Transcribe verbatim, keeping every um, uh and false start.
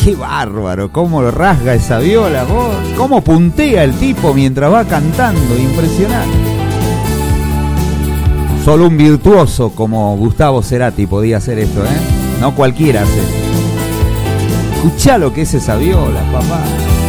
Qué bárbaro, cómo lo rasga esa viola, vos. Cómo puntea el tipo mientras va cantando, impresionante. Solo un virtuoso como Gustavo Cerati podía hacer esto, ¿eh? No cualquiera hace. Escuchá lo que es esa viola, papá.